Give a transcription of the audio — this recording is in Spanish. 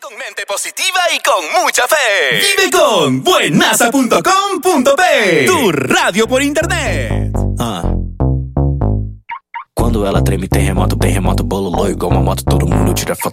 con mente positiva y con mucha fe. Vive con buenasa.com.pe, tu radio por internet. Quando ela treme, terremoto, bololô, igual uma moto, todo mundo tira foto.